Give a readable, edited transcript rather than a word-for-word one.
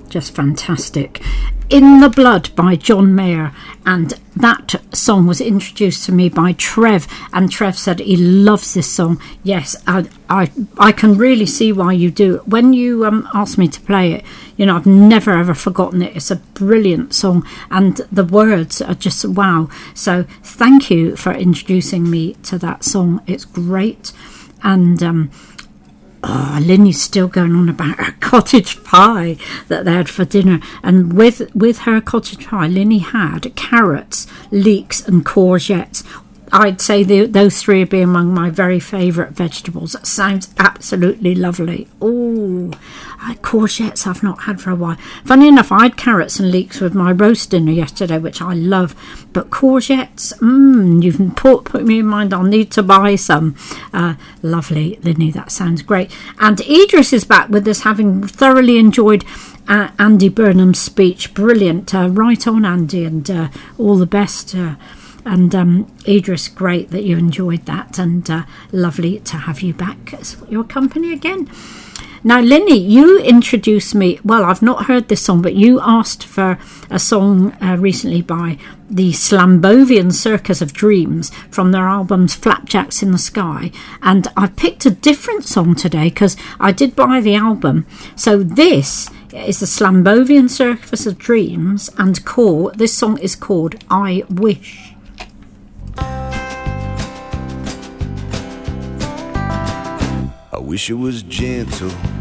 Just fantastic. In the Blood by John Mayer, and that song was introduced to me by Trev, and Trev said he loves this song. Yes, I can really see why you do. When you asked me to play it, you know, I've never ever forgotten it. It's a brilliant song, and the words are just wow. So thank you for introducing me to that song. It's great. And Linny's still going on about her cottage pie that they had for dinner, and with her cottage pie, Linny had carrots, leeks and courgettes. I'd say those three would be among my very favourite vegetables. That sounds absolutely lovely. Oh, courgettes I've not had for a while. Funny enough, I had carrots and leeks with my roast dinner yesterday, which I love. But courgettes, you've put me in mind. I'll need to buy some. Lovely, Linny, that sounds great. And Idris is back with us, having thoroughly enjoyed Andy Burnham's speech. Brilliant. Right on, Andy, and all the best. And Idris, great that you enjoyed that, and lovely to have you back as your company again. Now, Linny, you introduced me, well, I've not heard this song, but you asked for a song recently by the Slambovian Circus of Dreams from their albums Flapjacks in the Sky, and I picked a different song today because I did buy the album. So this is the Slambovian Circus of Dreams, and this song is called I Wish. I wish it was gentle